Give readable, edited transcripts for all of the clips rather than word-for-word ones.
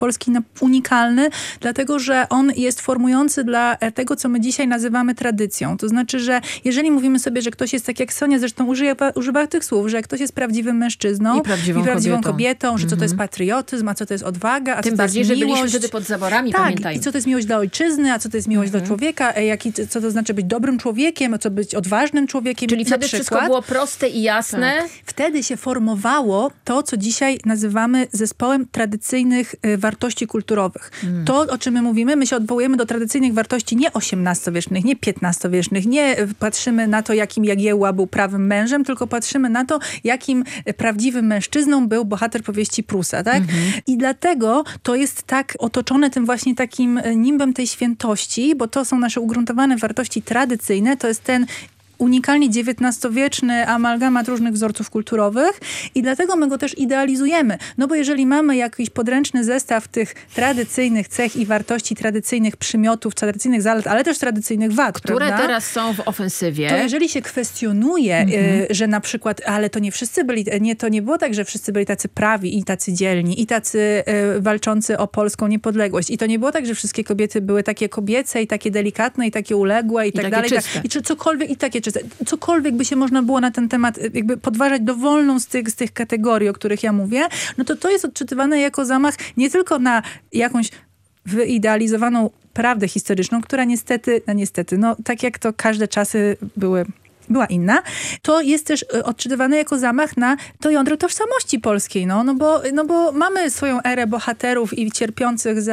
polski unikalny, dlatego że on jest formujący dla tego, co my dzisiaj nazywamy tradycją. To znaczy, że jeżeli mówimy sobie, że ktoś jest tak jak Sonia, zresztą używa tych słów, że ktoś jest prawdziwym mężczyzną i prawdziwą kobietą, że co to jest patriotyzm, a co to jest odwaga, a tym co to bardziej, jest miłość. że byliśmy wtedy pod zaborami, tak, pamiętajmy. i co to jest miłość dla ojczyzny, a co to jest miłość dla człowieka, co to znaczy być dobrym człowiekiem, a co być odważnym człowiekiem. Czyli wtedy wszystko było proste i jasne. Tak. Wtedy się formowało to, co dzisiaj nazywamy zespołem tradycyjnych wartości kulturowych. To, o czym my mówimy, my się odwołujemy do tradycyjnych wartości nie XVIII-wiecznych, nie XV-wiecznych, nie patrzymy na to, jakim Jagiełła był prawym mężem, tylko patrzymy na to, jakim prawdziwym mężczyzną był bohater powieści Prusa, tak? I dlatego to jest tak otoczone tym właśnie takim nimbem tej świętości, bo to są nasze ugruntowane wartości tradycyjne, to jest ten unikalnie XIX-wieczny amalgamat różnych wzorców kulturowych i dlatego my go też idealizujemy. No bo jeżeli mamy jakiś podręczny zestaw tych tradycyjnych cech i wartości, tradycyjnych przymiotów, tradycyjnych zalet, ale też tradycyjnych wad, które prawda? teraz są w ofensywie. To jeżeli się kwestionuje, że na przykład, ale to nie wszyscy byli, to nie było tak, że wszyscy byli tacy prawi i tacy dzielni i tacy walczący o polską niepodległość. I to nie było tak, że wszystkie kobiety były takie kobiece i takie delikatne i takie uległe i tak dalej. I czy cokolwiek i takie czyste. Cokolwiek by się można było na ten temat jakby podważać dowolną z tych kategorii, o których ja mówię, no to jest odczytywane jako zamach nie tylko na jakąś wyidealizowaną prawdę historyczną, która niestety, tak jak to każde czasy była inna, to jest też odczytywane jako zamach na to jądro tożsamości polskiej. No bo mamy swoją erę bohaterów i cierpiących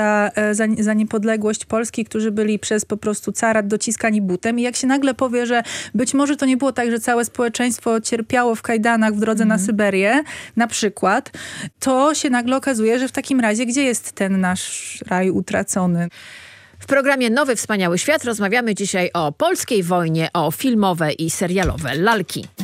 za niepodległość Polski, którzy byli przez po prostu carat dociskani butem i jak się nagle powie, że być może to nie było tak, że całe społeczeństwo cierpiało w kajdanach w drodze na Syberię, na przykład, to się nagle okazuje, że w takim razie gdzie jest ten nasz raj utracony? W programie Nowy Wspaniały Świat rozmawiamy dzisiaj o polskiej wojnie, o filmowe i serialowe lalki.